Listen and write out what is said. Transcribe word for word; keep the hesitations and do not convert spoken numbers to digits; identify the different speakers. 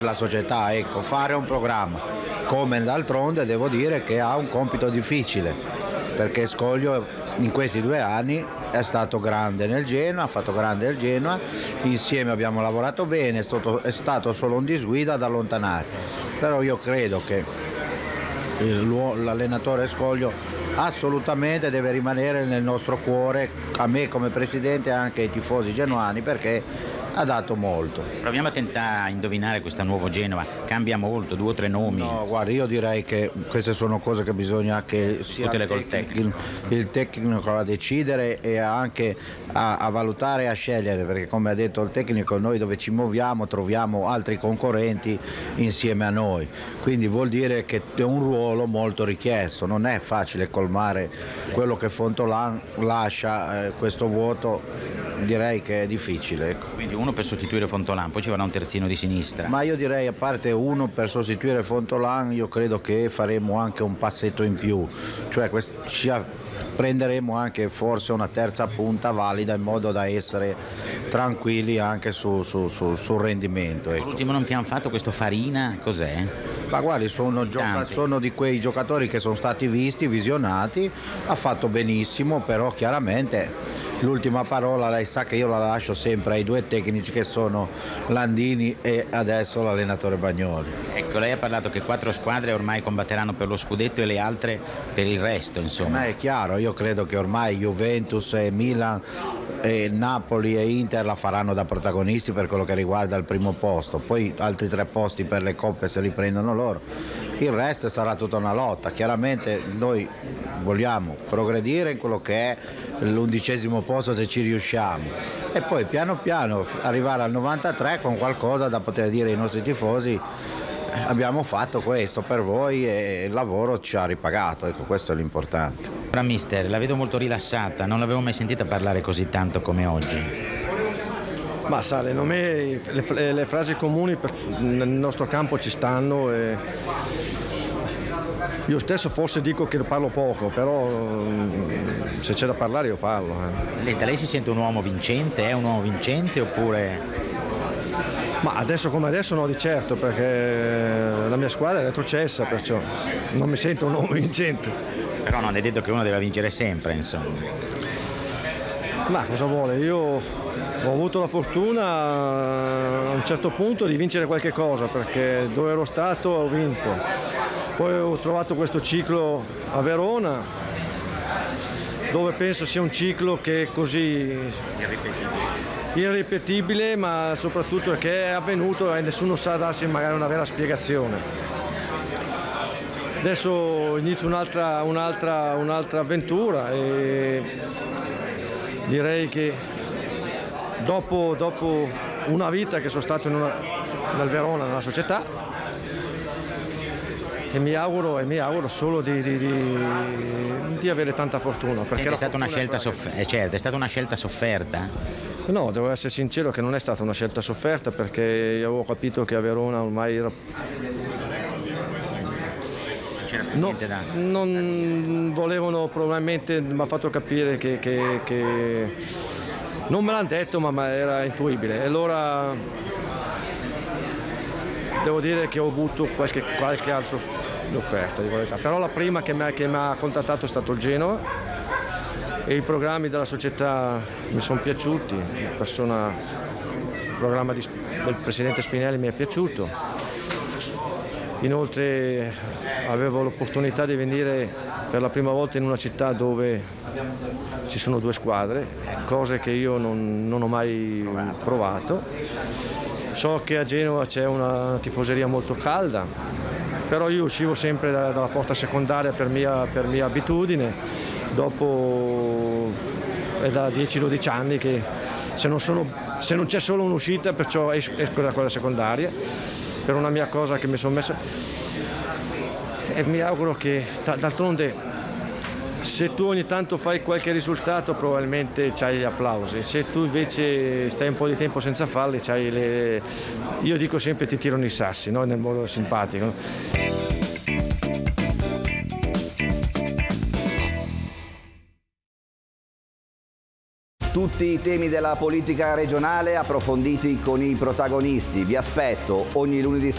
Speaker 1: La società, ecco, fare un programma, come d'altronde devo dire che ha un compito difficile, perché Scoglio in questi due anni è stato grande nel Genoa, ha fatto grande il Genoa, insieme abbiamo lavorato bene, è stato, è stato solo un disguido ad allontanare, però io credo che il, l'allenatore Scoglio assolutamente deve rimanere nel nostro cuore, a me come presidente e anche ai tifosi genuani, perché ha dato molto.
Speaker 2: Proviamo a tentare a indovinare questo nuovo Genova, cambia molto, due o tre nomi.
Speaker 1: No, guarda, io direi che queste sono cose che bisogna che sia il
Speaker 2: col
Speaker 1: tecnico, il, il tecnico a decidere e anche a, a valutare e a scegliere, perché come ha detto il tecnico, noi dove ci muoviamo troviamo altri concorrenti insieme a noi, quindi vuol dire che è un ruolo molto richiesto, non è facile colmare quello che Fontolan lascia, eh, questo vuoto direi che è difficile, ecco.
Speaker 2: Quindi uno per sostituire Fontolan, poi ci vorrà un terzino di sinistra.
Speaker 1: Ma io direi, a parte uno per sostituire Fontolan, io credo che faremo anche un passetto in più, cioè quest- ci prenderemo anche forse una terza punta valida in modo da essere tranquilli anche su, su, su, sul rendimento, ecco.
Speaker 2: L'ultimo nome che hanno fatto, questo Farina, cos'è?
Speaker 1: Ma guardi, sono, gioca- sono di quei giocatori che sono stati visti, visionati, ha fatto benissimo, però chiaramente l'ultima parola lei sa che io la lascio sempre ai due tecnici che sono Landini e adesso l'allenatore Bagnoli.
Speaker 2: Ecco, lei ha parlato che quattro squadre ormai combatteranno per lo scudetto e le altre per il resto, insomma.
Speaker 1: Ma è chiaro, io credo che ormai Juventus e Milan e Napoli e Inter la faranno da protagonisti per quello che riguarda il primo posto, poi altri tre posti per le coppe se li prendono loro, il resto sarà tutta una lotta. Chiaramente noi vogliamo progredire in quello che è l'undicesimo posto se ci riusciamo e poi piano piano arrivare al novantatré con qualcosa da poter dire ai nostri tifosi: abbiamo fatto questo per voi e il lavoro ci ha ripagato, ecco, questo è l'importante.
Speaker 2: Ora mister, la vedo molto rilassata, non l'avevo mai sentita parlare così tanto come oggi.
Speaker 3: Ma sa, le, nome, le, le frasi comuni per, nel nostro campo ci stanno e io stesso forse dico che parlo poco, però se c'è da parlare io parlo. Eh.
Speaker 2: Lei, da lei si sente un uomo vincente? È un uomo vincente oppure...
Speaker 3: Ma adesso come adesso no, di certo, perché la mia squadra è retrocessa, perciò non mi sento un uomo vincente.
Speaker 2: Però non è detto che uno deve vincere sempre, insomma.
Speaker 3: Ma cosa vuole? Io ho avuto la fortuna a un certo punto di vincere qualche cosa, perché dove ero stato ho vinto. Poi ho trovato questo ciclo a Verona, dove penso sia un ciclo che è così irripetibile, ma soprattutto che è avvenuto e nessuno sa darsi magari una vera spiegazione. Adesso inizio un'altra, un'altra, un'altra avventura e direi che dopo, dopo una vita che sono stato in una, nel Verona, nella società, e mi auguro, e mi auguro solo di, di, di, di avere tanta fortuna. Perché
Speaker 2: è stata una scelta sofferta, eh, certo, è stata una scelta sofferta?
Speaker 3: No, devo essere sincero che non è stata una scelta sofferta, perché io avevo capito che a Verona ormai era... No, non volevano, probabilmente mi ha fatto capire che, che, che non me l'hanno detto, ma, ma era intuibile. E allora devo dire che ho avuto qualche, qualche altra offerta di qualità. Però la prima che mi, ha, che mi ha contattato è stato il Genoa e i programmi della società mi sono piaciuti. La persona, il programma di, del presidente Spinelli mi è piaciuto. Inoltre avevo l'opportunità di venire per la prima volta in una città dove ci sono due squadre, cose che io non, non ho mai provato. So che a Genova c'è una tifoseria molto calda, però io uscivo sempre da, dalla porta secondaria per mia, per mia abitudine. Dopo è da dieci dodici anni che se non, sono, se non c'è solo un'uscita, perciò esco, esco da quella secondaria. Per una mia cosa che mi sono messa e mi auguro che d'altronde se tu ogni tanto fai qualche risultato probabilmente c'hai gli applausi, se tu invece stai un po' di tempo senza farli c'hai le... io dico sempre ti tirano i sassi, no? Nel modo simpatico.
Speaker 4: Tutti i temi della politica regionale approfonditi con i protagonisti. Vi aspetto ogni lunedì